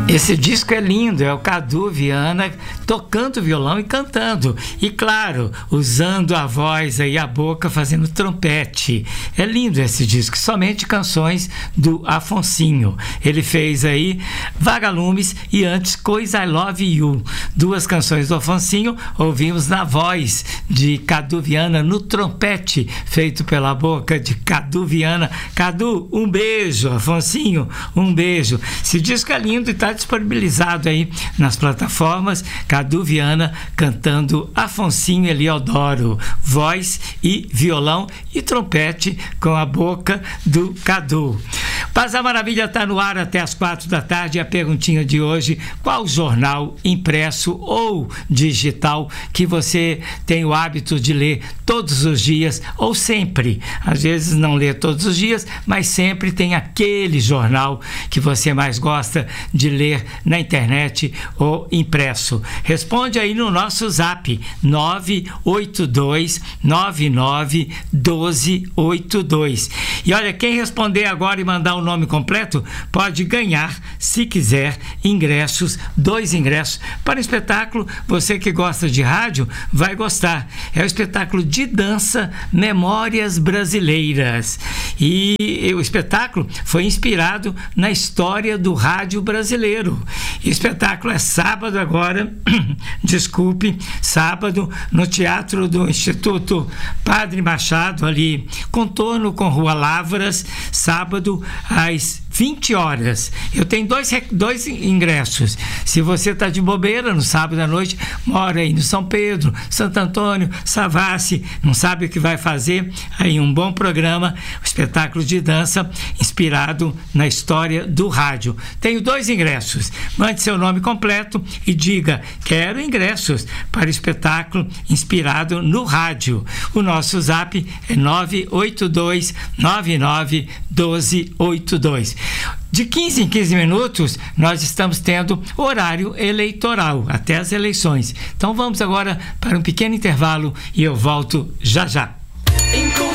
Esse disco é lindo, é o Cadu Viana tocando violão e cantando. E claro, usando a voz e a boca fazendo trompete. É lindo esse disco, somente canções do Afonsinho. Ele fez aí Vagalumes e antes Coisa I Love You. Duas canções do Afonsinho, ouvimos na voz de Cadu Viana no trompete, feito pela boca de Cadu Viana. Cadu, um beijo. Afonsinho, um beijo. Esse disco é lindo e está disponibilizado aí nas plataformas. Cadu Viana cantando Afonsinho Eliodoro, voz e violão e trompete com a boca do Cadu. Paz a Maravilha está no ar até as 4 da tarde. A perguntinha de hoje: qual jornal impresso ou digital que você tem o hábito de ler todos os dias ou sempre? Às vezes não lê todos os dias, mas sempre tem aquele jornal que você mais gosta de ler na internet ou impresso. Responde aí no nosso zap 982991282. E olha, quem responder agora e mandar o nome completo pode ganhar, se quiser, ingressos, 2 ingressos para o espetáculo. Você que gosta de rádio vai gostar. É o espetáculo de dança Memórias Brasileiras. E o espetáculo foi inspirado na história do rádio brasileiro. O espetáculo é sábado agora, desculpe, sábado, no Teatro do Instituto Padre Machado, ali, contorno com Rua Lavras, sábado às 20 horas. Eu tenho dois ingressos. Se você está de bobeira no sábado à noite, mora aí no São Pedro, Santo Antônio, Savassi, não sabe o que vai fazer, aí um bom programa, um espetáculo de dança inspirado na história do rádio. Tenho 2 ingressos. Mande seu nome completo e diga: quero ingressos para o espetáculo inspirado no rádio. O nosso zap é 982991282. De 15 em 15 minutos, nós estamos tendo horário eleitoral, até as eleições. Então vamos agora para um pequeno intervalo e eu volto já já.